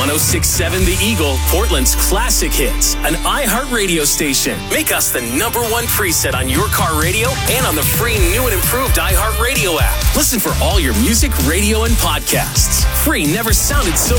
106.7 The Eagle, Portland's classic hits. An iHeart radio station. Make us the number one preset on your car radio and on the free new and improved iHeart Radio app. Listen for all your music, radio, and podcasts. Free never sounded so